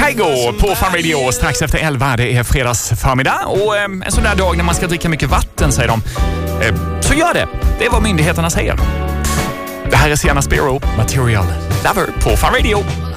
Kygo på Fun Radio strax efter 11. Det är fredags förmiddag och en sån där dag när man ska dricka mycket vatten, säger de. Så gör det. Det är vad myndigheterna säger. Det här är Sienna Spiro, Material Lover på Fun Radio.